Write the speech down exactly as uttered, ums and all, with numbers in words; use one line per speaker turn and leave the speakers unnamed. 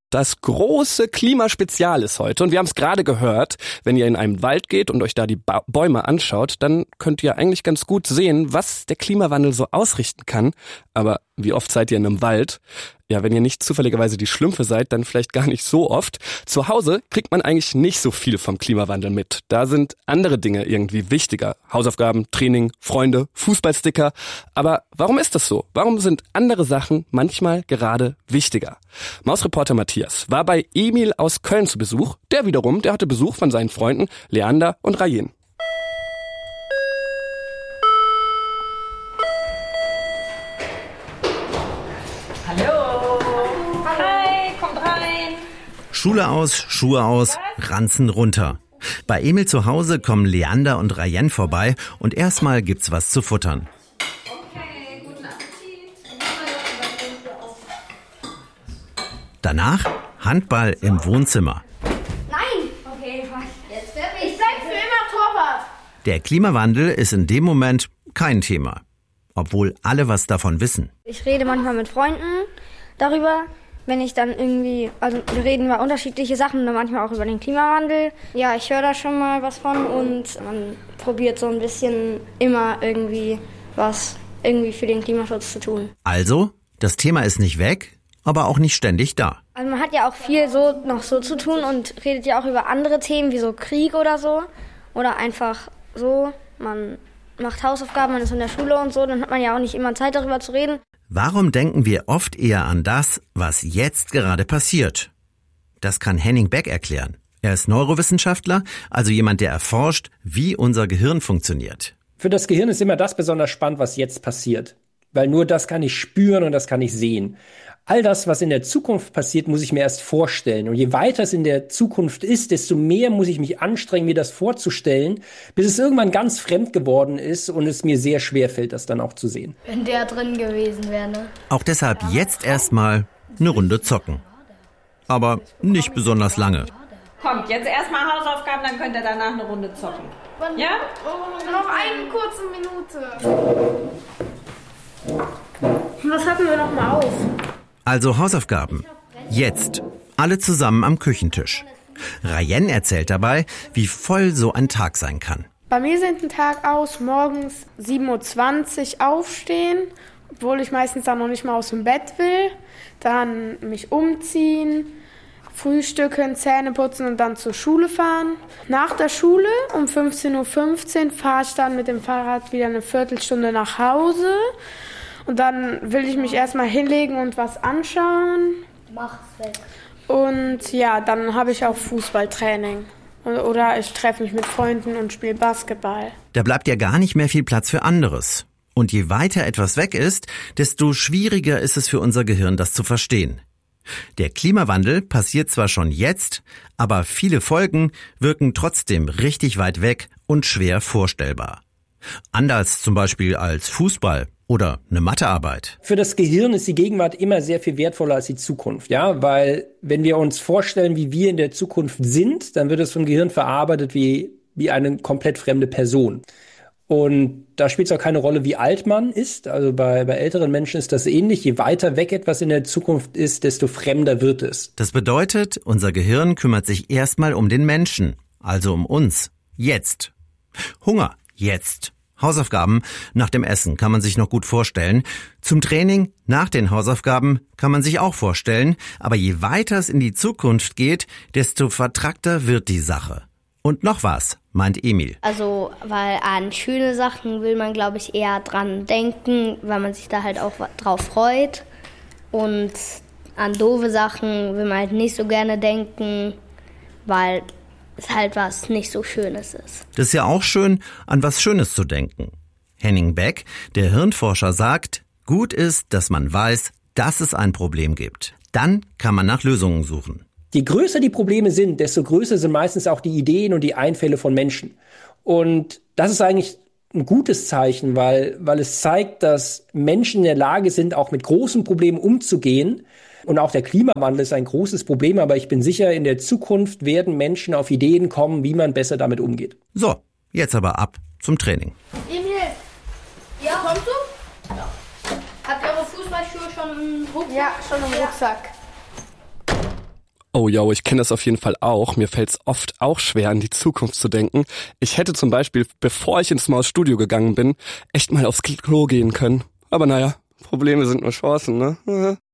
Das große Klimaspezial ist heute und wir haben es gerade gehört, wenn ihr in einen Wald geht und euch da die ba- Bäume anschaut, dann könnt ihr eigentlich ganz gut sehen, was der Klimawandel so ausrichten kann. Aber wie oft seid ihr in einem Wald? Ja, wenn ihr nicht zufälligerweise die Schlümpfe seid, dann vielleicht gar nicht so oft. Zu Hause kriegt man eigentlich nicht so viel vom Klimawandel mit. Da sind andere Dinge irgendwie wichtiger. Hausaufgaben, Training, Freunde, Fußballsticker. Aber warum ist das so? Warum sind andere Sachen manchmal gerade wichtiger? Mausreporter Matthias war bei Emil aus Köln zu Besuch. Der wiederum, der hatte Besuch von seinen Freunden Leander und Rayen.
Schule aus, Schuhe aus, Ranzen runter. Bei Emil zu Hause kommen Leander und Rayen vorbei und erstmal gibt's was zu futtern.
Okay, guten Appetit.
Danach Handball im Wohnzimmer.
Nein! Okay, jetzt werd ich. Ich bleib für immer Torwart.
Der Klimawandel ist in dem Moment kein Thema, obwohl alle was davon wissen.
Ich rede manchmal mit Freunden darüber. Wenn ich dann irgendwie, also wir reden über unterschiedliche Sachen, manchmal auch über den Klimawandel. Ja, ich höre da schon mal was von und man probiert so ein bisschen immer irgendwie was irgendwie für den Klimaschutz zu tun.
Also, das Thema ist nicht weg, aber auch nicht ständig da.
Also man hat ja auch viel so noch so zu tun und redet ja auch über andere Themen wie so Krieg oder so. Oder einfach so, man macht Hausaufgaben, man ist in der Schule und so, dann hat man ja auch nicht immer Zeit darüber zu reden.
Warum denken wir oft eher an das, was jetzt gerade passiert? Das kann Henning Beck erklären. Er ist Neurowissenschaftler, also jemand, der erforscht, wie unser Gehirn funktioniert.
Für das Gehirn ist immer das besonders spannend, was jetzt passiert. Weil nur das kann ich spüren und das kann ich sehen. All das, was in der Zukunft passiert, muss ich mir erst vorstellen. Und je weiter es in der Zukunft ist, desto mehr muss ich mich anstrengen, mir das vorzustellen, bis es irgendwann ganz fremd geworden ist und es mir sehr schwer fällt, das dann auch zu sehen.
Wenn der drin gewesen wäre, ne?
Auch deshalb jetzt erstmal eine Runde zocken. Aber nicht besonders lange.
Kommt, jetzt erstmal Hausaufgaben, dann könnt ihr danach eine Runde zocken. Ja?
Oh, noch eine kurze Minute.
Was hatten wir noch mal auf?
Also Hausaufgaben. Jetzt. Alle zusammen am Küchentisch. Rayen erzählt dabei, wie voll so ein Tag sein kann.
Bei mir sieht ein Tag aus, morgens sieben Uhr zwanzig aufstehen, obwohl ich meistens dann noch nicht mal aus dem Bett will. Dann mich umziehen, frühstücken, Zähne putzen und dann zur Schule fahren. Nach der Schule um fünfzehn Uhr fünfzehn fahre ich dann mit dem Fahrrad wieder eine Viertelstunde nach Hause. Und dann will ich mich erstmal hinlegen und was anschauen.
Mach's weg.
Und ja, dann habe ich auch Fußballtraining. Oder ich treffe mich mit Freunden und spiele Basketball.
Da bleibt ja gar nicht mehr viel Platz für anderes. Und je weiter etwas weg ist, desto schwieriger ist es für unser Gehirn, das zu verstehen. Der Klimawandel passiert zwar schon jetzt, aber viele Folgen wirken trotzdem richtig weit weg und schwer vorstellbar. Anders zum Beispiel als Fußball oder eine Mathearbeit.
Für das Gehirn ist die Gegenwart immer sehr viel wertvoller als die Zukunft, ja, weil wenn wir uns vorstellen, wie wir in der Zukunft sind, dann wird es vom Gehirn verarbeitet wie wie eine komplett fremde Person. Und da spielt es auch keine Rolle, wie alt man ist. Also bei bei älteren Menschen ist das ähnlich. Je weiter weg etwas in der Zukunft ist, desto fremder wird es.
Das bedeutet, unser Gehirn kümmert sich erstmal um den Menschen, also um uns, jetzt. Hunger, jetzt. Hausaufgaben nach dem Essen kann man sich noch gut vorstellen. Zum Training nach den Hausaufgaben kann man sich auch vorstellen. Aber je weiter es in die Zukunft geht, desto vertrackter wird die Sache. Und noch was, meint Emil.
Also, weil an schöne Sachen will man, glaube ich, eher dran denken, weil man sich da halt auch drauf freut. Und an doofe Sachen will man halt nicht so gerne denken, weil es halt was nicht so Schönes ist.
Das ist ja auch schön, an was Schönes zu denken. Henning Beck, der Hirnforscher, sagt, gut ist, dass man weiß, dass es ein Problem gibt. Dann kann man nach Lösungen suchen.
Je größer die Probleme sind, desto größer sind meistens auch die Ideen und die Einfälle von Menschen. Und das ist eigentlich ein gutes Zeichen, weil, weil es zeigt, dass Menschen in der Lage sind, auch mit großen Problemen umzugehen. Und auch der Klimawandel ist ein großes Problem, aber ich bin sicher, in der Zukunft werden Menschen auf Ideen kommen, wie man besser damit umgeht.
So, jetzt aber ab zum Training.
Emil, ja, kommst du? Ja. Habt ihr eure Fußballschuhe schon im Rucksack?
Ja, schon im Rucksack.
Oh ja, ich kenne das auf jeden Fall auch. Mir fällt es oft auch schwer, an die Zukunft zu denken. Ich hätte zum Beispiel, bevor ich ins Maus-Studio gegangen bin, echt mal aufs Klo gehen können. Aber naja, Probleme sind nur Chancen, ne?